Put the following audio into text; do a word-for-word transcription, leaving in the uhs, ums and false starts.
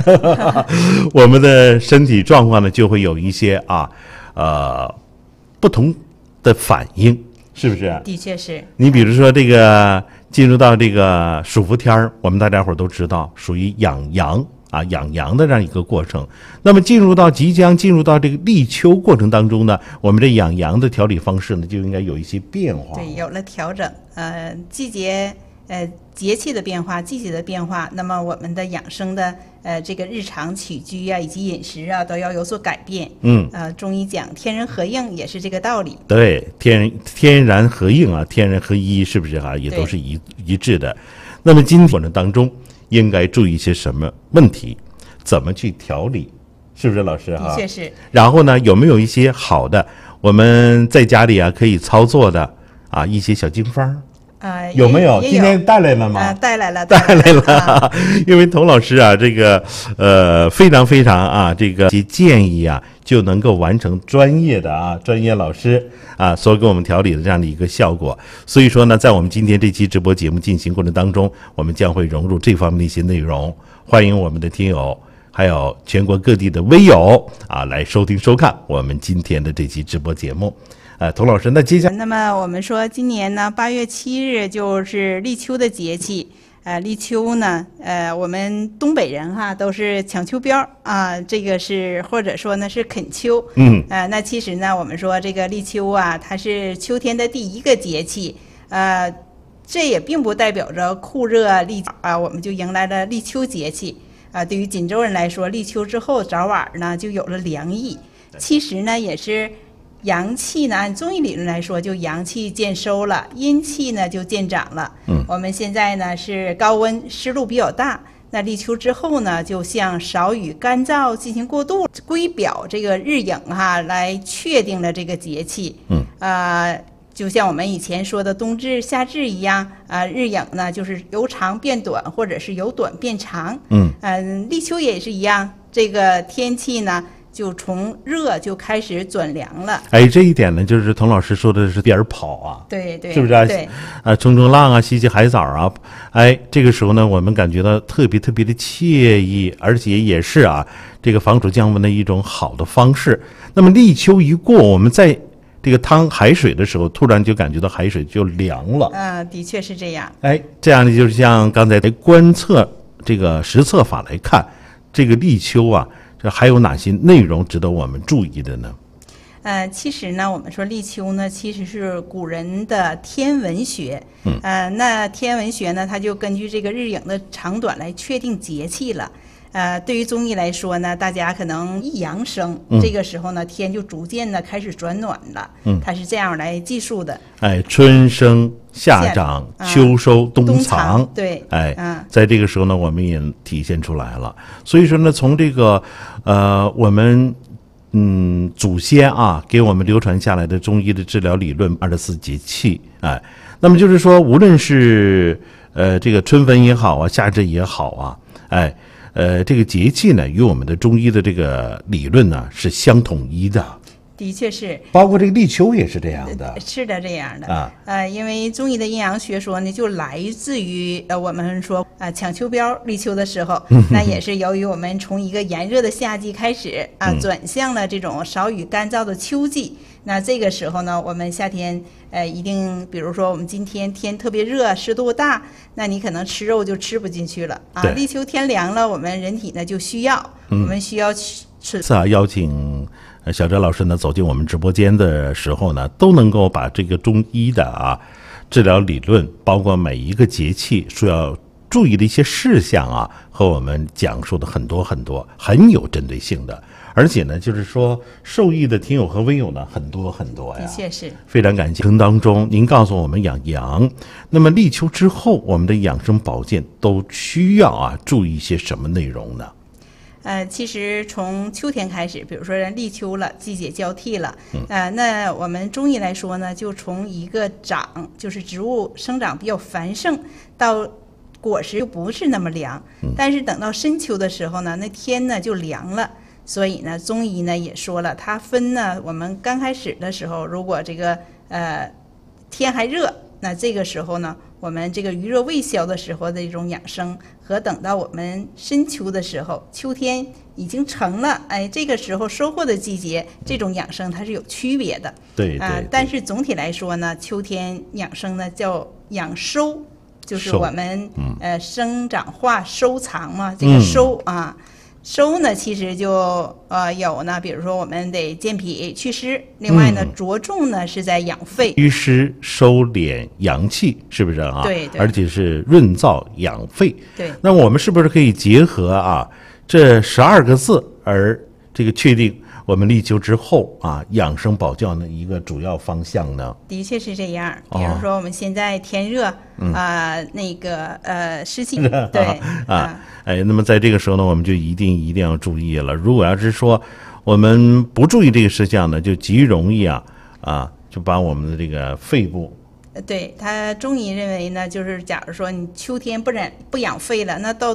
我们的身体状况呢就会有一些啊呃不同的反应，是不是？ 的确是。 你比如说这个进入到这个暑伏天儿，我们大家伙儿都知道属于养阳啊养阳的这样一个过程。那么进入到即将进入到这个立秋过程当中呢，我们这养阳的调理方式呢就应该有一些变化。 对，有了调整。呃，季节呃节气的变化，季节的变化，那么我们的养生的呃这个日常起居啊，以及饮食啊，都要有所改变。 嗯， 呃，中医讲天人合应，也是这个道理。 对，天天然合应啊，天人合一，是不是啊？也都是一一致的。那么今天过程当中应该注意一些什么问题？怎么去调理？是不是老师啊？ 的确是。 然后呢，有没有一些好的我们在家里啊可以操作的啊一些小经方？ 呃， 有没有？ 有今天带来了吗？ 呃、带来了， 带来了。 啊、 因为童老师啊，这个呃非常非常啊，这个建议啊，就能够完成专业的啊专业老师啊所给我们调理的这样的一个效果。所以说呢，在我们今天这期直播节目进行过程当中，我们将会融入这方面的一些内容，欢迎我们的听友还有全国各地的微友啊来收听收看我们今天的这期直播节目。呃，童老师，那接下来， 那么我们说今年呢，八月七日就是立秋的节气。呃，立秋呢，呃，我们东北人哈都是抢秋膘啊，这个是或者说呢是恳秋。 嗯， 呃，那其实呢，我们说这个立秋啊，它是秋天的第一个节气，呃，这也并不代表着酷热立啊，我们就迎来了立秋节气啊。对于锦州人来说，立秋之后早晚呢就有了凉意，其实呢也是。阳气呢，按中医理论来说，就阳气渐收了，阴气呢就渐长了。 嗯， 我们现在呢是高温，湿度比较大。那立秋之后呢，就向少雨、干燥进行过渡，归表这个日影哈，来确定了这个节气。 嗯， 呃，就像我们以前说的冬至、夏至一样，啊、呃，日影呢就是由长变短，或者是由短变长。 嗯， 嗯、呃，立秋也是一样，这个天气呢。就从热就开始转凉了。 哎，这一点呢，就是童老师说的是边儿跑啊， 对对， 是不是啊？ 对， 啊，冲冲浪啊，吸吸海藻啊，哎，这个时候呢，我们感觉到特别特别的惬意，而且也是啊，这个防暑降温的一种好的方式。那么立秋一过，我们在这个趟海水的时候，突然就感觉到海水就凉了。 嗯、呃，的确是这样。 哎，这样呢，就是像刚才观测这个实测法来看，这个立秋啊。这还有哪些内容值得我们注意的呢？ 呃，其实呢，我们说立秋呢，其实是古人的天文学。 嗯。 呃，那天文学呢，它就根据这个日影的长短来确定节气了。呃，对于中医来说呢，大家可能一阳生， 嗯、 这个时候呢，天就逐渐的开始转暖了。 嗯， 它是这样来计数的。 哎，春生夏长，秋收冬藏。 冬藏对， 哎， 嗯， 在这个时候呢，我们也体现出来了。所以说呢，从这个呃，我们嗯祖先啊给我们流传下来的中医的治疗理论，二十四节气，哎，那么就是说，无论是呃这个春分也好啊，夏至也好啊，哎。呃，这个节气呢，与我们的中医的这个理论呢是相统一的。 的确是， 包括这个立秋也是这样的。 是的，这样的啊。 呃，因为中医的阴阳学说呢，就来自于呃我们说啊、呃、抢秋膘立秋的时候，那也是由于我们从一个炎热的夏季开始啊、呃，转向了这种少雨干燥的秋季。那这个时候呢，我们夏天呃一定，比如说我们今天天特别热，湿度大，那你可能吃肉就吃不进去了啊。立秋天凉了，我们人体呢就需要，嗯、我们需要吃。 是啊，邀请小哲老师呢走进我们直播间的时候呢，都能够把这个中医的啊治疗理论，包括每一个节气需要注意的一些事项啊，和我们讲述的很多很多，很有针对性的。而且呢，就是说受益的听友和微友呢很多很多呀， 的确是非常感谢。当中您告诉我们养阳，那么立秋之后，我们的养生保健都需要啊注意一些什么内容呢？ 呃，其实从秋天开始，比如说立秋了，季节交替了，呃，那我们中医来说呢，就从一个长，就是植物生长比较繁盛，到果实就不是那么凉，但是等到深秋的时候呢，那天呢就凉了。所以呢，中医呢也说了，它分呢，我们刚开始的时候，如果这个呃天还热，那这个时候呢， 我们这个余热未消的时候的一种养生，和等到我们深秋的时候，秋天已经成了，哎，这个时候收获的季节，这种养生它是有区别的。 对啊、呃，但是总体来说呢，秋天养生呢叫养收，就是我们、嗯、呃生长化收藏嘛，这个收、嗯、啊。收呢，其实就呃有呢，比如说我们得健脾祛湿，另外呢，嗯、着重呢是在养肺、 祛湿、收敛阳气，是不是啊？ 对对， 而且是润燥养肺。 对， 那我们是不是可以结合啊这十二个字，而这个确定我们立秋之后啊养生保教的一个主要方向呢？ 的确是这样。比如说我们现在天热啊、哦呃，那个呃湿气对啊。啊哎，那么在这个时候呢，我们就一定一定要注意了。如果要是说我们不注意这个事项呢，就极容易啊啊，就把我们的这个肺部。 对他中医认为呢，就是假如说你秋天不染不养肺了，那到